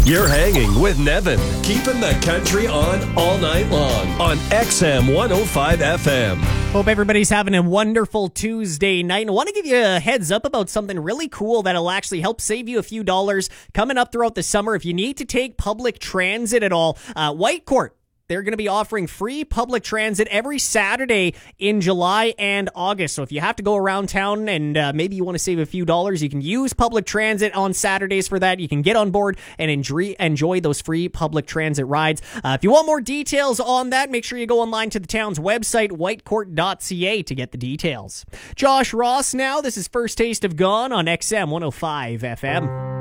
You're hanging with Nevin, keeping the country on all night long on XM 105 FM. Hope everybody's having a wonderful Tuesday night. And I want to give you a heads up about something really cool that'll actually help save you a few dollars coming up throughout the summer. If you need to take public transit at all, Whitecourt, they're going to be offering free public transit every Saturday in July and August. So if you have to go around town and maybe you want to save a few dollars, you can use public transit on Saturdays for that. You can get on board and enjoy those free public transit rides. If you want more details on that, make sure you go online to the town's website, whitecourt.ca, to get the details. Josh Ross now. This is First Taste of Gone on XM 105 FM.